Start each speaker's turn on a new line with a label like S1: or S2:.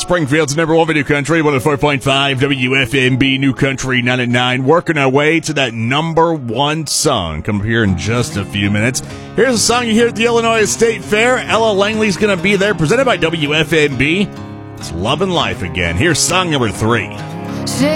S1: Springfield's number one video country, 104.5 WFMB New Country 99. Working our way to that number one song. Come up here in just a few minutes. Here's a song you hear at the Illinois State Fair. Ella Langley's going to be there, presented by WFMB. It's Love and Life again. Here's song number 3.